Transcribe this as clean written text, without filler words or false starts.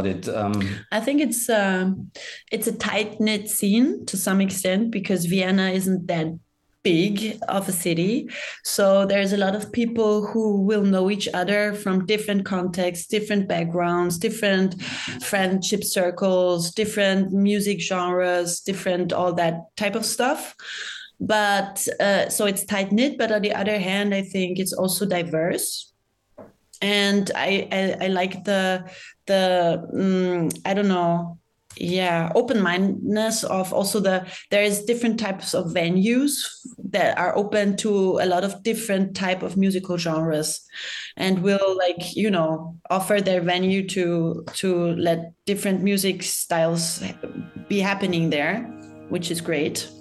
it? I think it's a tight knit scene to some extent because Vienna isn't that big of a city. So there's a lot of people who will know each other from different contexts, different backgrounds, different friendship circles, different music genres, different all that type of stuff. But so it's tight knit, but on the other hand, I think it's also diverse. And I like the I don't know, yeah, open-mindedness of also there is different types of venues that are open to a lot of different type of musical genres and will, like, offer their venue to let different music styles be happening there, which is great.